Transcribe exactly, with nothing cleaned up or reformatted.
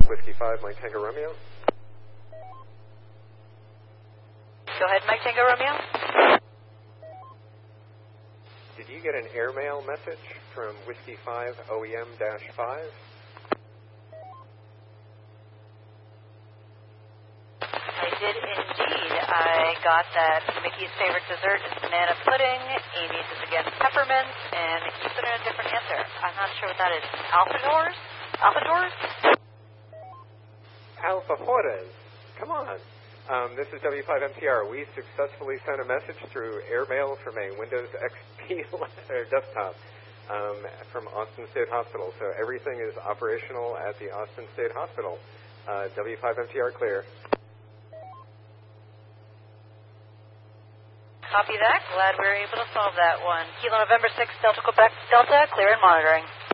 Whiskey five, Mike Tango Romeo. Go ahead, Mike Tango Romeo. Did you get an airmail message from Whiskey five O E M five? I did indeed. I got that Mickey's favorite dessert is banana pudding, Amy's is again peppermint, and you put in a different answer. I'm not sure what that is. Alphadors? Alphadors? Alfajores. Come on. Um, this is W five M T R. We successfully sent a message through airmail from a Windows X P desktop um, from Austin State Hospital. So everything is operational at the Austin State Hospital. Uh, W five M T R clear. Copy that. Glad we were able to solve that one. Kilo November six, Delta Quebec Delta, clear and monitoring.